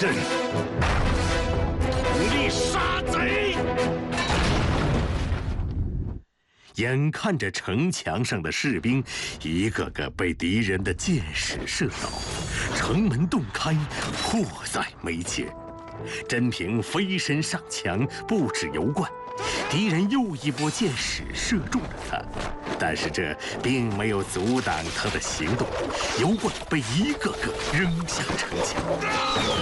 阵，武力杀贼。眼看着城墙上的士兵一个个被敌人的箭矢射倒，城门洞开，迫在眉睫。甄平飞身上墙，不止油罐，敌人又一波箭矢射中了他，但是这并没有阻挡他的行动，油罐被一个个扔下城墙。